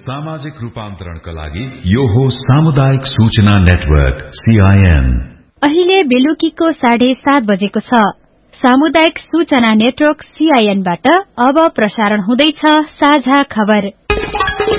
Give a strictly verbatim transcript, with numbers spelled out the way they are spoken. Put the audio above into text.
सामाजिक रूपान्तरणका लागि यो हो सामुदायिक सूचना नेटवर्क सीआईएन। अहिले बेलुकीको साढे सात बजेको छ। सामुदायिक सूचना नेटवर्क सीआईएनबाट अब प्रसारण हुँदैछ साझा खबर।